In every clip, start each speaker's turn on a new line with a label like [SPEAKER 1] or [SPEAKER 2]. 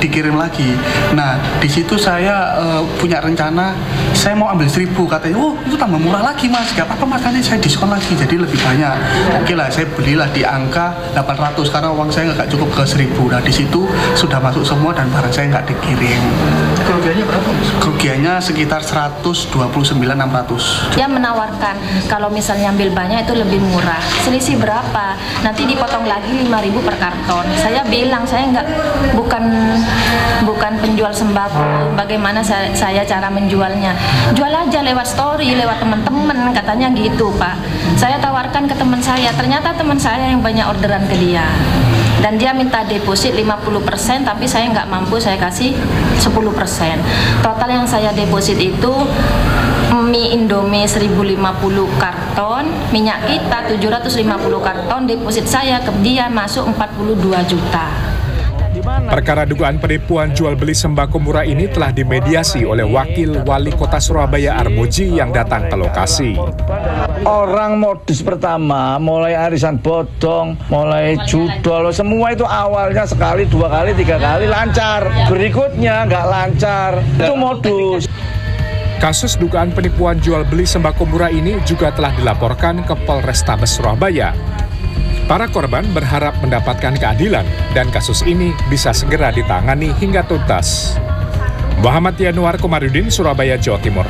[SPEAKER 1] dikirim lagi. Nah di situ saya punya rencana, saya mau ambil 1.000, katanya oh itu tambah murah lagi mas, gak apa-apa mas, nanti saya diskon lagi jadi lebih banyak. Oke lah, saya belilah di angka 800 karena uang saya nggak cukup ke 1.000. Nah di situ sudah masuk semua dan barang saya nggak dikirim.
[SPEAKER 2] Kerugiannya berapa mas?
[SPEAKER 1] Kerugiannya sekitar 129.600.
[SPEAKER 3] Dia menawarkan kalau misalnya ambil banyak itu lebih murah. Selisih berapa? Nanti dipotong lagi 5.000 per karton. Saya bilang saya bukan penjual sembako. Bagaimana saya cara menjualnya? Jual aja lewat story, lewat teman-teman, katanya gitu Pak. Saya tawarkan ke teman saya, ternyata teman saya yang banyak orderan ke dia. Dan dia minta deposit 50%, tapi saya nggak mampu, saya kasih 10%. Total yang saya deposit itu mie Indomie 1050 karton, minyak kita 750 karton, deposit saya ke dia masuk 42 juta.
[SPEAKER 4] Perkara dugaan penipuan jual beli sembako murah ini telah dimediasi oleh Wakil Wali Kota Surabaya Armuji yang datang ke lokasi.
[SPEAKER 5] Orang modus pertama, mulai arisan bodong, mulai judol, semua itu awalnya sekali, 2 kali, 3 kali lancar. Berikutnya nggak lancar, itu modus.
[SPEAKER 4] Kasus dugaan penipuan jual beli sembako murah ini juga telah dilaporkan ke Polrestabes Surabaya. Para korban berharap mendapatkan keadilan dan kasus ini bisa segera ditangani hingga tuntas. Muhammad Yanuar Komarudin, Surabaya, Jawa Timur.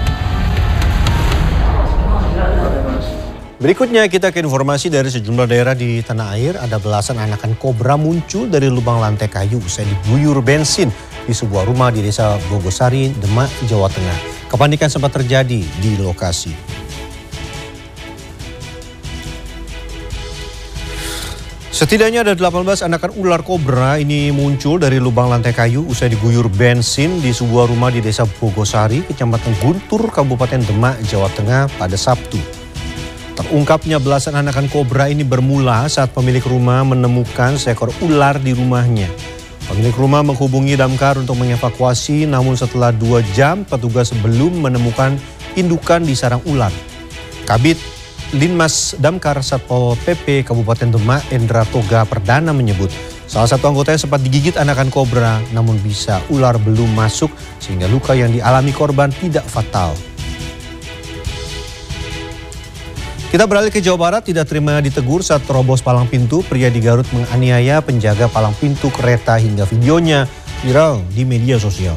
[SPEAKER 6] Berikutnya kita ke informasi dari sejumlah daerah di tanah air. Ada belasan anakan kobra muncul dari lubang lantai kayu usai diguyur bensin di sebuah rumah di desa Bogosari, Demak, Jawa Tengah. Kepanikan sempat terjadi di lokasi. Setidaknya ada 18 anakan ular kobra ini muncul dari lubang lantai kayu usai diguyur bensin di sebuah rumah di desa Bogosari, Kecamatan Guntur, Kabupaten Demak, Jawa Tengah pada Sabtu. Terungkapnya belasan anakan kobra ini bermula saat pemilik rumah menemukan seekor ular di rumahnya. Pemilik rumah menghubungi damkar untuk mengevakuasi, namun setelah 2 jam petugas belum menemukan indukan di sarang ular. Kabid Linmas Damkar Satpol PP Kabupaten Demak Endra Toga Perdana menyebut salah satu anggotanya sempat digigit anakan kobra, namun bisa ular belum masuk sehingga luka yang dialami korban tidak fatal. Kita beralih ke Jawa Barat. Tidak terima ditegur saat terobos palang pintu, pria di Garut menganiaya penjaga palang pintu kereta hingga videonya viral di media sosial.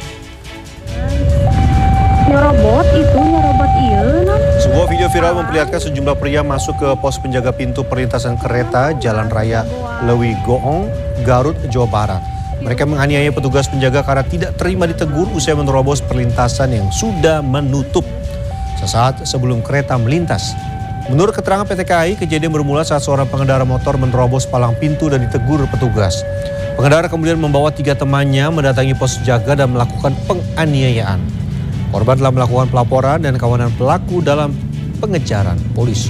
[SPEAKER 7] Nyerobot iya.
[SPEAKER 6] Sebuah video viral memperlihatkan sejumlah pria masuk ke pos penjaga pintu perlintasan kereta Jalan Raya Lewi Goong, Garut, Jawa Barat. Mereka menganiaya petugas penjaga karena tidak terima ditegur usai menerobos perlintasan yang sudah menutup sesaat sebelum kereta melintas. Menurut keterangan PT KAI, kejadian bermula saat seorang pengendara motor menerobos palang pintu dan ditegur petugas. Pengendara kemudian membawa 3 temannya mendatangi pos jaga dan melakukan penganiayaan. Korban telah melakukan pelaporan dan kawanan pelaku dalam pengejaran polisi.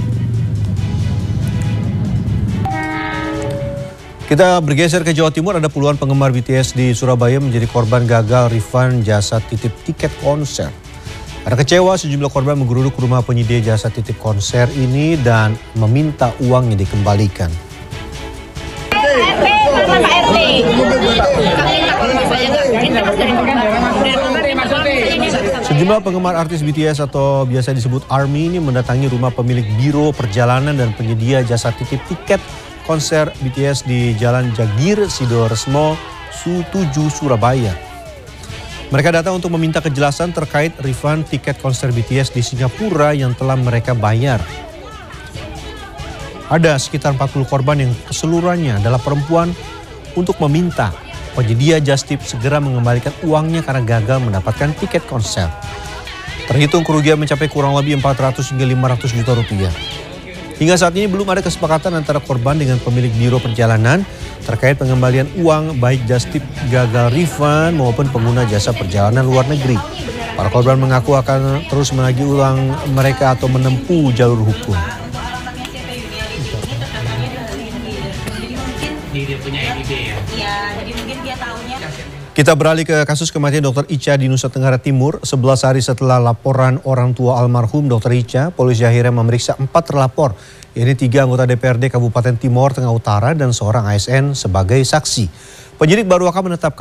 [SPEAKER 6] Kita bergeser ke Jawa Timur. Ada puluhan penggemar BTS di Surabaya menjadi korban gagal refund jasa titip tiket konser. Karena kecewa, sejumlah korban menggeruduk rumah penyedia jasa titip konser ini dan meminta uangnya dikembalikan. Sejumlah penggemar artis BTS atau biasa disebut ARMY ini mendatangi rumah pemilik biro perjalanan dan penyedia jasa titip tiket konser BTS di Jalan Jagir Sidoresmo, Su7, Surabaya. Mereka datang untuk meminta kejelasan terkait refund tiket konser BTS di Singapura yang telah mereka bayar. Ada sekitar 40 korban yang keseluruhannya adalah perempuan untuk meminta penyedia just tip segera mengembalikan uangnya karena gagal mendapatkan tiket konser. Terhitung kerugian mencapai kurang lebih 400 hingga 500 juta rupiah. Hingga saat ini belum ada kesepakatan antara korban dengan pemilik biro perjalanan terkait pengembalian uang baik just tip gagal refund maupun pengguna jasa perjalanan luar negeri. Para korban mengaku akan terus menagih uang mereka atau menempuh jalur hukum. Kita beralih ke kasus kematian Dr. Ica di Nusa Tenggara Timur. 11 hari setelah laporan orang tua almarhum Dr. Ica, polisi akhirnya memeriksa 4 terlapor, yaitu 3 anggota DPRD Kabupaten Timor Tengah Utara dan seorang ASN sebagai saksi. Penyidik baru akan menetapkan